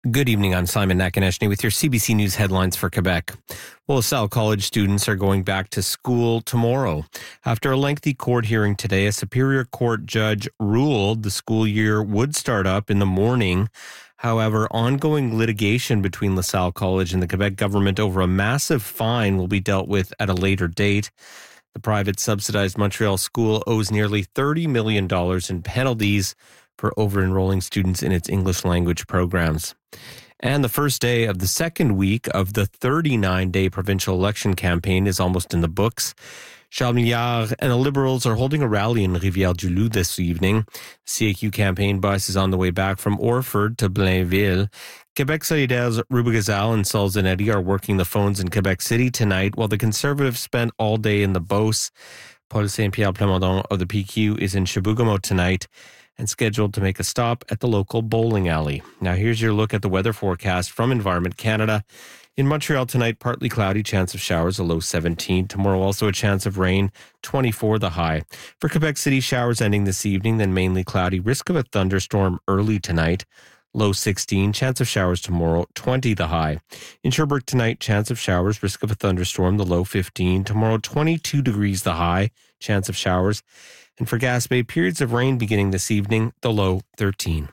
Good evening, I'm Simon Nakaneshny with your CBC News headlines for Quebec. Well, LaSalle College students are going back to school tomorrow. After a lengthy court hearing today, a Superior Court judge ruled the school year would start up in the morning. However, ongoing litigation between LaSalle College and the Quebec government over a massive fine will be dealt with at a later date. The private subsidized Montreal school owes nearly $30 million in penalties for over-enrolling students in its English language programs. And the first day of the second week of the 39-day provincial election campaign is almost in the books. Charles Milliard and the Liberals are holding a rally in Rivière-du-Loup this evening. The CAQ campaign bus is on the way back from Orford to Blainville. Quebec Solidaire's Ruba Gazal and Sol Zanetti are working the phones in Quebec City tonight, while the Conservatives spent all day in the Beauce. Paul Saint-Pierre Plamondon of the PQ is in Chibougamau tonight and scheduled to make a stop at the local bowling alley. Now here's your look at the weather forecast from Environment Canada. In Montreal tonight, partly cloudy, chance of showers, a low 17. Tomorrow also a chance of rain, 24 the high. For Quebec City, showers ending this evening, then mainly cloudy, risk of a thunderstorm early tonight, low 16. Chance of showers tomorrow, 20 the high. In Sherbrooke tonight, chance of showers, risk of a thunderstorm, the low 15. Tomorrow, 22 degrees the high, chance of showers. And for Gaspé, periods of rain beginning this evening, the low 13.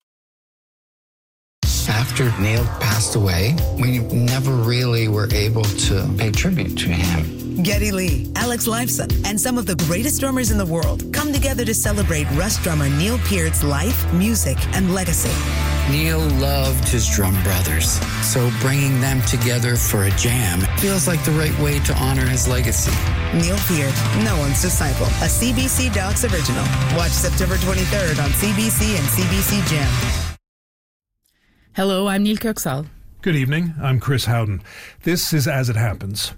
After Neil passed away, we never really were able to pay tribute to him. Geddy Lee, Alex Lifeson, and some of the greatest drummers in the world come together to celebrate Rush drummer Neil Peart's life, music, and legacy. Neil loved his drum brothers, so bringing them together for a jam feels like the right way to honor his legacy. Neil Peart, no one's disciple, a CBC Docs original. Watch September 23rd on CBC and CBC Gem. Hello, I'm Neil Kirksall. Good evening, I'm Chris Howden. This is As It Happens.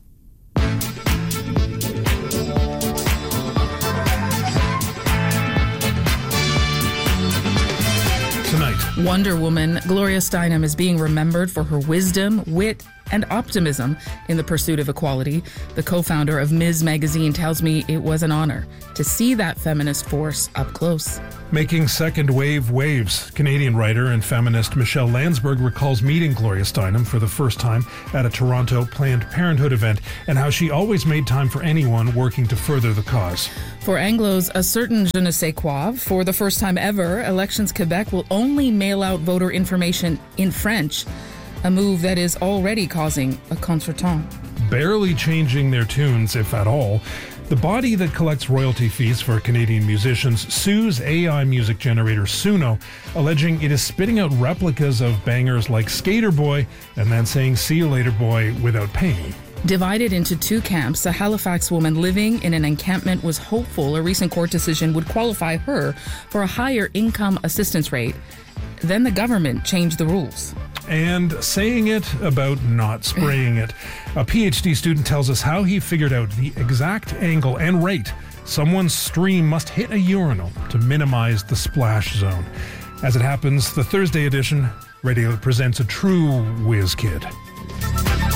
Tonight, Wonder Woman Gloria Steinem is being remembered for her wisdom, wit, and optimism in the pursuit of equality. The co-founder of Ms. Magazine tells me it was an honor to see that feminist force up close. making second wave waves, Canadian writer and feminist Michelle Landsberg recalls meeting Gloria Steinem for the first time at a Toronto Planned Parenthood event and how she always made time for anyone working to further the cause. For Anglos, a certain je ne sais quoi, for the first time ever, Elections Quebec will only mail out voter information in French, a move that is already causing a contretemps. Barely changing their tunes, if at all, the body that collects royalty fees for Canadian musicians sues AI music generator Suno, alleging it is spitting out replicas of bangers like Skater Boy and then saying "See you later, boy" without paying. Divided into two camps, a Halifax woman living in an encampment was hopeful a recent court decision would qualify her for a higher income assistance rate. Then the government changed the rules. And saying it about not spraying it. A PhD student tells us how he figured out the exact angle and rate someone's stream must hit a urinal to minimize the splash zone. As it happens, the Thursday edition, Radio presents a true whiz kid.